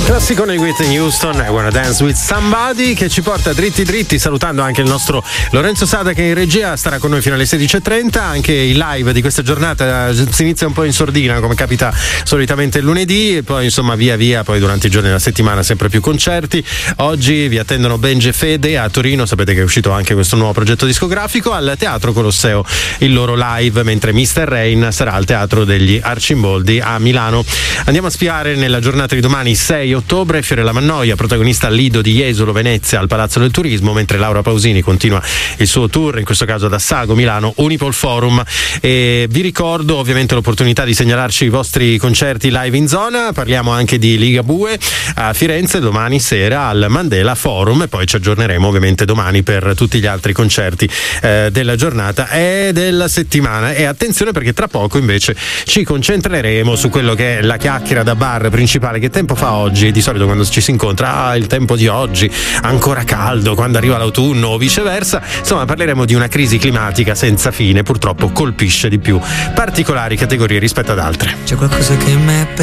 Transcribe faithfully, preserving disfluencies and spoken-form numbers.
Classicone di Whitney Houston, I Wanna Dance With Somebody, che ci porta dritti dritti, salutando anche il nostro Lorenzo Sada che in regia starà con noi fino alle sedici e trenta. Anche il live di questa giornata si inizia un po' in sordina, come capita solitamente il lunedì, e poi insomma via via poi durante i giorni della settimana sempre più concerti. Oggi vi attendono Benji e Fede a Torino, sapete che è uscito anche questo nuovo progetto discografico. Al Teatro Colosseo il loro live, mentre mister Rain sarà al Teatro degli Arcimboldi a Milano. Andiamo a spiare nella giornata di domani, sei ottobre, Fiorella Mannoia, protagonista al Lido di Jesolo, Venezia, al Palazzo del Turismo, mentre Laura Pausini continua il suo tour, in questo caso ad Assago, Milano, Unipol Forum. E vi ricordo ovviamente l'opportunità di segnalarci i vostri concerti live in zona. Parliamo anche di Ligabue a Firenze domani sera al Mandela Forum, e poi ci aggiorneremo ovviamente domani per tutti gli altri concerti eh, della giornata e della settimana. E attenzione, perché tra poco invece ci concentreremo su quello che è la chiacchiera da bar principale. Che tempo fa oggi? Di solito quando ci si incontra, ah, il tempo di oggi ancora caldo, quando arriva l'autunno o viceversa. Insomma, parleremo di una crisi climatica senza fine, purtroppo colpisce di più particolari categorie rispetto ad altre. C'è qualcosa che mi è